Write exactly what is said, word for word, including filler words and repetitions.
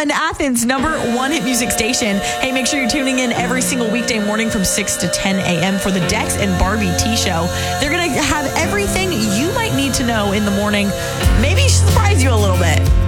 on Athens' number one hit music station. Hey, make sure you're tuning in every single weekday morning from six to ten a.m. for the Dex and Barbie T Show. They're going to have everything you might need to know in the morning. Maybe surprise you a little bit.